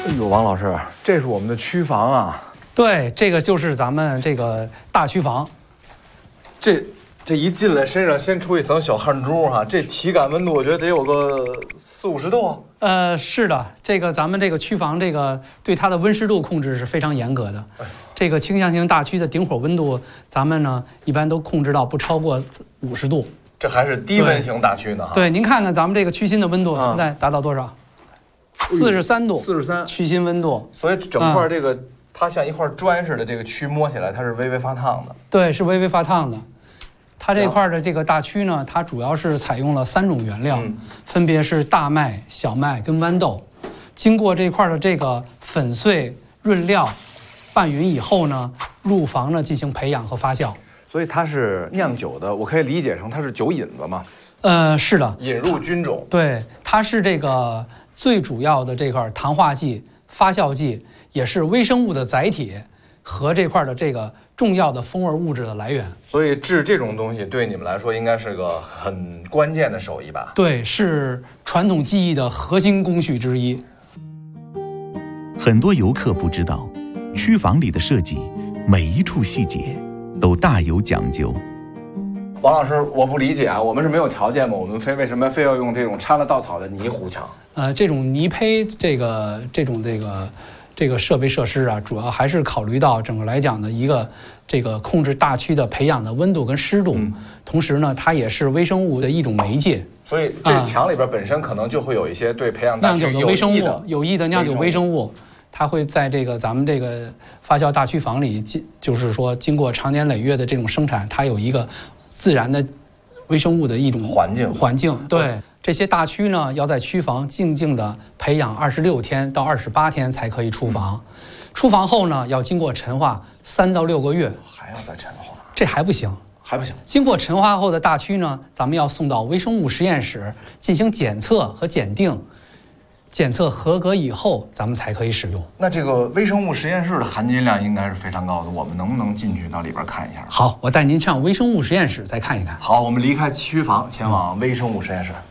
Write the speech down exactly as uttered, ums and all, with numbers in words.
哎呦，王老师，这是我们的区房啊。 对，这个就是咱们这个大区房。 这这一进来，身上先出一层小汗珠哈、啊，这体感温度我觉得得有个四五十度。 呃，是的，这个咱们这个区房这个对它的温湿度控制是非常严格的。这个倾向型大区的顶火温度，咱们呢一般都控制到不超过五十度。 这还是低温型大区呢。 对，您看看咱们这个区心的温度现在达到多少？四十三度。 四十三。 区心温度。 所以整块这个、嗯、它像一块砖似的，这个区摸起来它是微微发烫的。 对，是微微发烫的。它这块的这个大区呢，它主要是采用了三种原料，嗯、分别是大麦、小麦跟豌豆。经过这块的这个粉碎、润料、拌匀以后呢，入房呢进行培养和发酵。 所以它是酿酒的，我可以理解成它是酒引子吗？ 呃，是的， 引入菌种。 对，它是这个最主要的这块糖化剂、发酵剂，也是微生物的载体和这块的这个重要的风味物质的来源。 所以制这种东西对你们来说应该是个很关键的手艺吧？ 对，是传统技艺的核心工序之一。 很多游客不知道，区房里的设计每一处细节都大有讲究。 王老师，我不理解啊，我们是没有条件吗？我们非为什么非要用这种掺了稻草的泥糊墙？ 呃，这种泥胚，这个这种这个这个设备设施啊，主要还是考虑到整个来讲的一个这个控制大区的培养的温度跟湿度，嗯、同时呢，它也是微生物的一种媒介。 所以这墙里边本身可能就会有一些对培养大区酿酒的微生物，有益的酿酒微生物。它会在这个咱们这个发酵大区房里，就是说经过长年累月的这种生产，它有一个自然的微生物的一种环境。 环境对这些大区呢，要在区房静静的培养二十六天到二十八天才可以出房。嗯、出房后呢，要经过陈化三到六个月， 还要再陈化， 这还不行， 还不行。 经过陈化后的大区呢，咱们要送到微生物实验室进行检测和检定。检测合格以后，咱们才可以使用。 那这个微生物实验室的含金量应该是非常高的，我们能不能进去到里边看一下？ 好，我带您上微生物实验室再看一看。 好，我们离开区房，前往微生物实验室。嗯